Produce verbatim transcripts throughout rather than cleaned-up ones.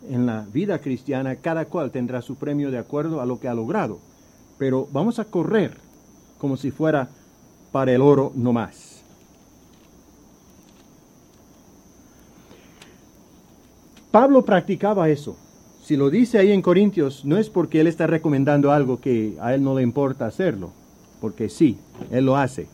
en la vida cristiana, cada cual tendrá su premio de acuerdo a lo que ha logrado. Pero vamos a correr como si fuera para el oro no más. Pablo practicaba eso. Si lo dice ahí en Corintios, no es porque él está recomendando algo que a él no le importa hacerlo, porque sí, él lo hace.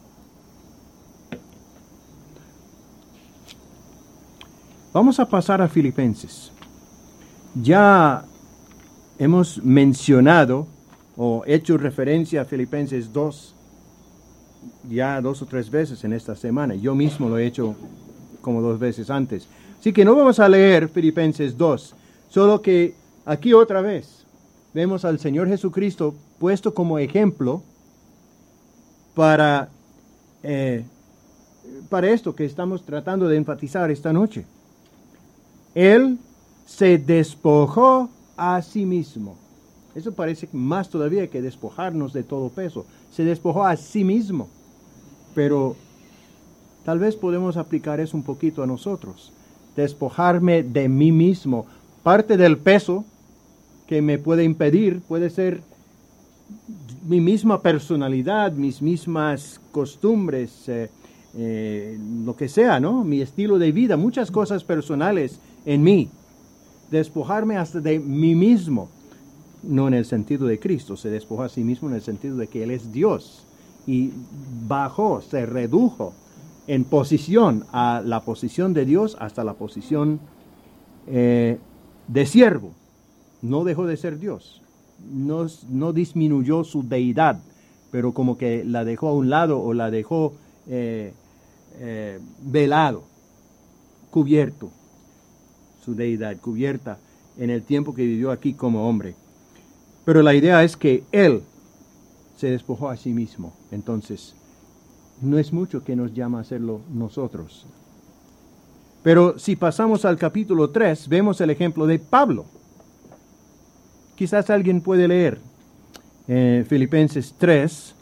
Vamos a pasar a Filipenses. Ya hemos mencionado o hecho referencia a Filipenses dos, ya dos o tres veces en esta semana. Yo mismo lo he hecho como dos veces antes. Así que no vamos a leer Filipenses dos, solo que aquí otra vez vemos al Señor Jesucristo puesto como ejemplo para, eh, para esto que estamos tratando de enfatizar esta noche. Él se despojó a sí mismo. Eso parece más todavía que despojarnos de todo peso. Se despojó a sí mismo. Pero tal vez podemos aplicar eso un poquito a nosotros. Despojarme de mí mismo. Parte del peso que me puede impedir puede ser mi misma personalidad, mis mismas costumbres, eh, eh, lo que sea, ¿no? Mi estilo de vida, muchas cosas personales en mí. Despojarme hasta de mí mismo. No en el sentido de Cristo, se despojó a sí mismo en el sentido de que Él es Dios. Y bajó, se redujo en posición a la posición de Dios hasta la posición eh, de siervo. No dejó de ser Dios. No, no disminuyó su deidad, pero como que la dejó a un lado o la dejó eh, eh, velado, cubierto. Su deidad cubierta en el tiempo que vivió aquí como hombre. Pero la idea es que Él se despojó a sí mismo. Entonces, no es mucho que nos llama a hacerlo nosotros. Pero si pasamos al capítulo tres, vemos el ejemplo de Pablo. Quizás alguien puede leer eh, Filipenses tres.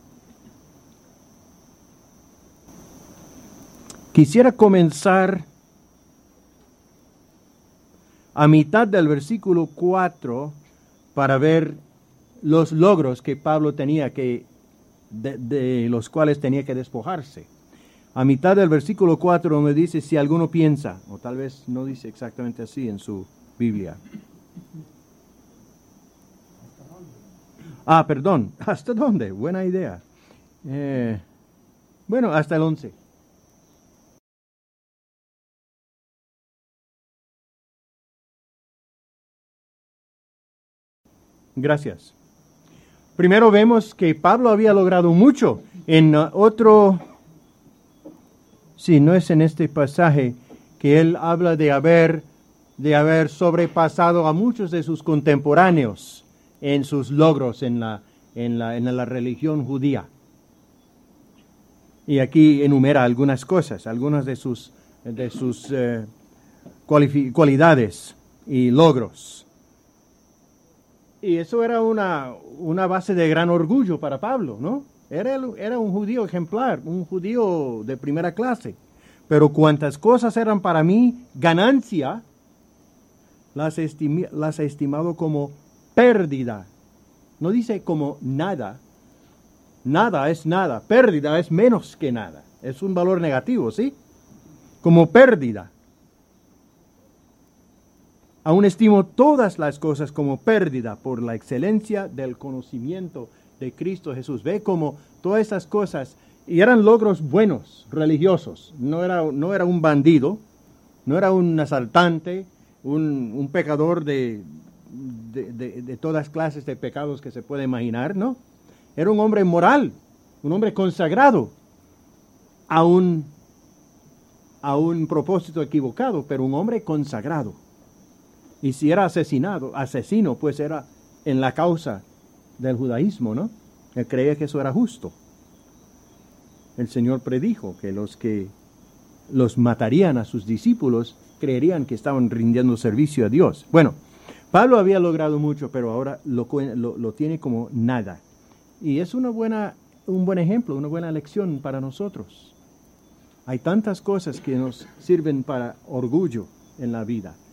Quisiera comenzar a mitad del versículo cuatro para ver los logros que Pablo tenía que, de, de los cuales tenía que despojarse. A mitad del versículo cuatro me dice, si alguno piensa, o tal vez no dice exactamente así en su Biblia. Ah, perdón, ¿hasta dónde? Buena idea. Eh, bueno, hasta el once. Gracias. Primero vemos que Pablo había logrado mucho. En uh, otro, sí, no es en este pasaje que él habla de haber, de haber sobrepasado a muchos de sus contemporáneos en sus logros en la, en la, en la religión judía. Y aquí enumera algunas cosas, algunas de sus, de sus eh, cualidades y logros. Y eso era una, una base de gran orgullo para Pablo, ¿no? Era, era un judío ejemplar, un judío de primera clase. Pero cuantas cosas eran para mí ganancia, las, estim, las he estimado como pérdida. No dice como nada. Nada es nada. Pérdida es menos que nada. Es un valor negativo, ¿sí? Como pérdida. Aún estimo todas las cosas como pérdida por la excelencia del conocimiento de Cristo Jesús. Ve como todas esas cosas, y eran logros buenos, religiosos. No era, no era un bandido, no era un asaltante, un, un pecador de, de, de, de todas clases de pecados que se puede imaginar, ¿no? Era un hombre moral, un hombre consagrado a un, a un propósito equivocado, pero un hombre consagrado. Y si era asesinado, asesino, pues era en la causa del judaísmo, ¿no? Él creía que eso era justo. El Señor predijo que los que los matarían a sus discípulos creerían que estaban rindiendo servicio a Dios. Bueno, Pablo había logrado mucho, pero ahora lo, lo, lo tiene como nada. Y es una buena, un buen ejemplo, una buena lección para nosotros. Hay tantas cosas que nos sirven para orgullo en la vida.